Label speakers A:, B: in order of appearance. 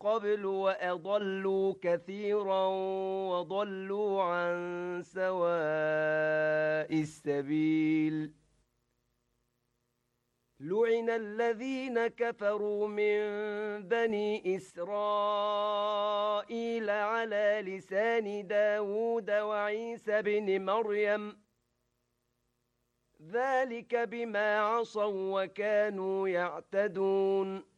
A: قبل وأضلوا كثيرا وضلوا عن سواء السبيل لعن الذين كفروا من بني إسرائيل على لسان داود وعيسى بن مريم ذلك بما عصوا وكانوا يعتدون